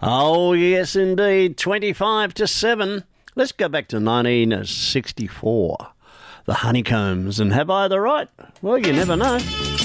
Oh, yes, indeed. 25-7. Let's go back to 1964. The Honeycombs. And have I the right? Well, you never know.